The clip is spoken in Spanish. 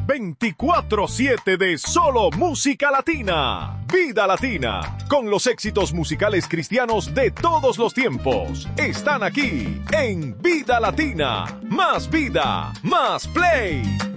24/7 de solo música latina. Vida Latina, con los éxitos musicales cristianos de todos los tiempos. Están aquí en Vida Latina. Más vida, más play.